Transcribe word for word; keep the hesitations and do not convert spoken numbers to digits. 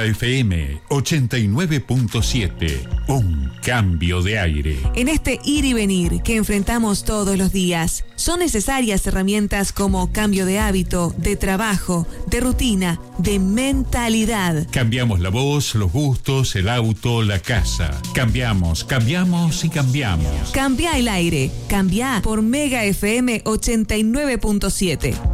Mega F M ochenta y nueve punto siete. Un cambio de aire. En este ir y venir que enfrentamos todos los días, son necesarias herramientas como cambio de hábito, de trabajo, de rutina, de mentalidad. Cambiamos la voz, los gustos, el auto, la casa. Cambiamos, cambiamos y cambiamos. Cambia el aire. Cambia por Mega F M ochenta y nueve punto siete.